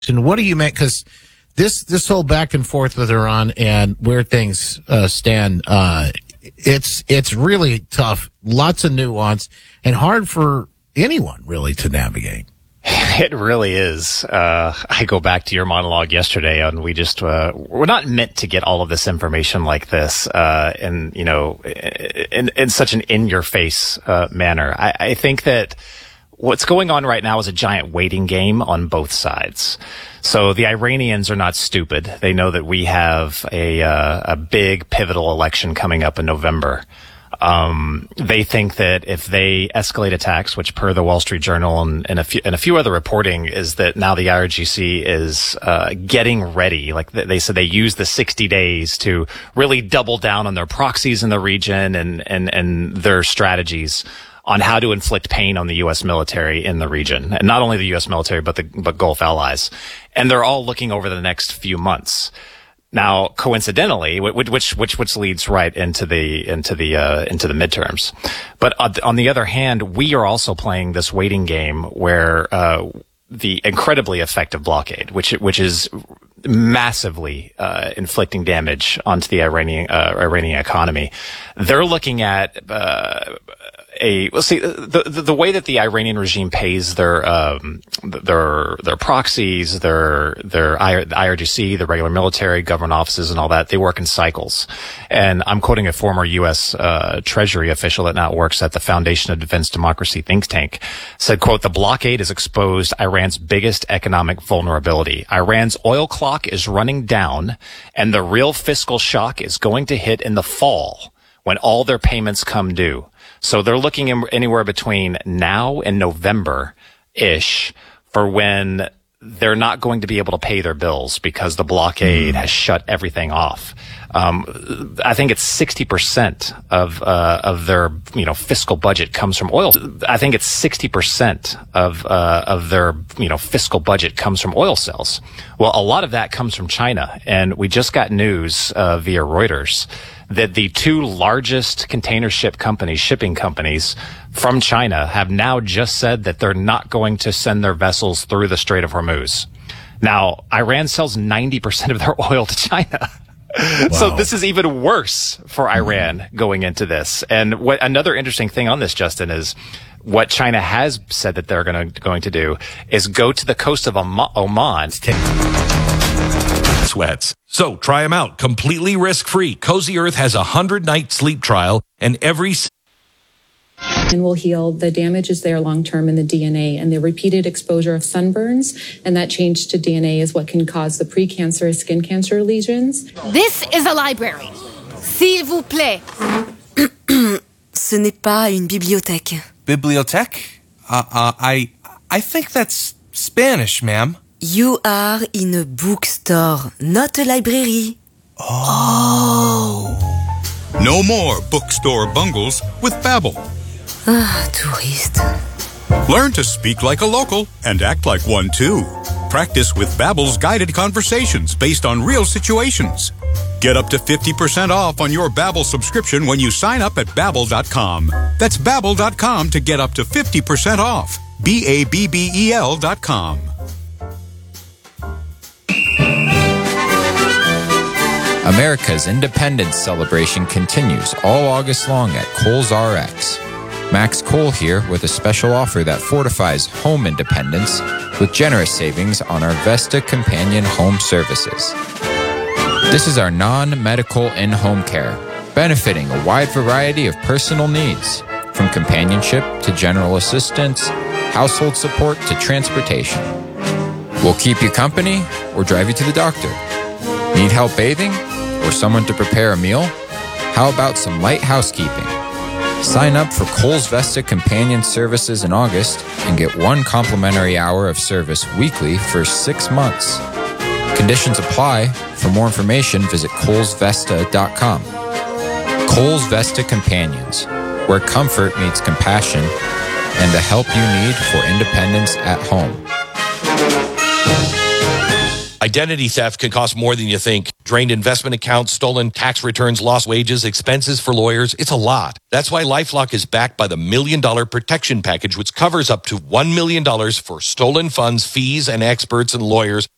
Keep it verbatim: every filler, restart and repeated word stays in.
And what do you make? Because this this whole back and forth with Iran and where things uh, stand, uh, it's it's really tough. Lots of nuance and hard for anyone really to navigate. It really is. Uh, I go back to your monologue yesterday, and we just uh, we're not meant to get all of this information like this, uh, and you know, in in such an in-your-face uh, manner. I, I think that what's going on right now is a giant waiting game on both sides. So the Iranians are not stupid. They know that we have a uh, a big pivotal election coming up in November. Um, they think that if they escalate attacks, which per the Wall Street Journal and, and a few, and a few other reporting is that now the I R G C is, uh, getting ready. Like they said, they use the sixty days to really double down on their proxies in the region and, and, and their strategies on how to inflict pain on the U S military in the region. And not only the U S military, but the, but Gulf allies. And they're all looking over the next few months. Now, coincidentally, which, which, which, which leads right into the, into the, uh, into the midterms. But on the other hand, we are also playing this waiting game where, uh, the incredibly effective blockade, which, which is massively, uh, inflicting damage onto the Iranian, uh, Iranian economy. They're looking at, uh, A, well, see, the, the, the way that the Iranian regime pays their, um, their, their proxies, their, their I R G C, the regular military, government offices and all that, they work in cycles. And I'm quoting a former U S, uh, Treasury official that now works at the Foundation of Defense Democracy think tank, said, quote, the blockade has exposed Iran's biggest economic vulnerability. Iran's oil clock is running down and the real fiscal shock is going to hit in the fall when all their payments come due. So they're looking in anywhere between now and November-ish for when they're not going to be able to pay their bills because the blockade has shut everything off. Um, I think it's sixty percent of, uh, of their, you know, fiscal budget comes from oil. I think it's sixty percent of, uh, of their, you know, fiscal budget comes from oil sales. Well, a lot of that comes from China. And we just got news, uh, via Reuters that the two largest container ship companies, shipping companies from China have now just said that they're not going to send their vessels through the Strait of Hormuz. Now, Iran sells ninety percent of their oil to China. Wow. So this is even worse for Iran mm-hmm. going into this. And what another interesting thing on this, Justin, is what China has said that they're going to, going to do is go to the coast of Oman. Sweats. So try them out. Completely risk-free. Cozy Earth has a one hundred night sleep trial, and every and will heal. The damage is there long-term in the D N A, and the repeated exposure of sunburns and that change to D N A is what can cause the precancerous skin cancer lesions. This is a library. S'il vous plaît. Ce n'est pas une bibliothèque. Bibliothèque? Uh, uh, I, I think that's Spanish, ma'am. You are in a bookstore, not a library. Oh. No more bookstore bungles with Babbel. Ah, touriste. Learn to speak like a local and act like one too. Practice with Babbel's guided conversations based on real situations. Get up to fifty percent off on your Babbel subscription when you sign up at Babbel dot com. That's Babbel dot com to get up to fifty percent off. B A B B E L dot com. America's Independence celebration continues all August long at Kohl's R X. Max Kohl here with a special offer that fortifies home independence with generous savings on our Vesta Companion Home Services. This is our non-medical in-home care, benefiting a wide variety of personal needs, from companionship to general assistance, household support to transportation. We'll keep you company or drive you to the doctor. Need help bathing or someone to prepare a meal? How about some light housekeeping? Sign up for Kohl's Vesta Companion Services in August and get one complimentary hour of service weekly for six months. Conditions apply. For more information, visit Kohls Vesta dot com. Kohl's Vesta Companions, where comfort meets compassion and the help you need for independence at home. Identity theft can cost more than you think. Drained investment accounts, stolen tax returns, lost wages, expenses for lawyers. It's a lot. That's why LifeLock is backed by the Million Dollar Protection Package, which covers up to one million dollars for stolen funds, fees, and experts and lawyers